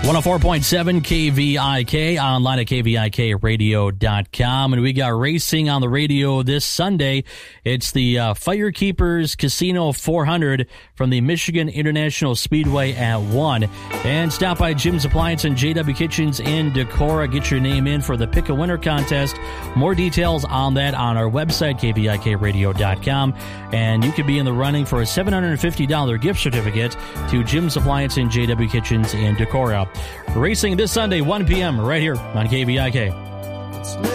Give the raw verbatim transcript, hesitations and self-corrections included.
one oh four point seven K V I K, online at K V I K radio dot com. And we got racing on the radio this Sunday. It's the uh, Firekeepers Casino four hundred from the Michigan International Speedway at one. And stop by Jim's Appliance and J W Kitchens in Decorah. Get your name in for the Pick a Winner contest. More details on that on our website, K V I K radio dot com. And you could be in the running for a seven hundred fifty dollars gift certificate to Jim's Appliance and J W Kitchens in Decorah. Racing this Sunday, one p.m. right here on K V I K.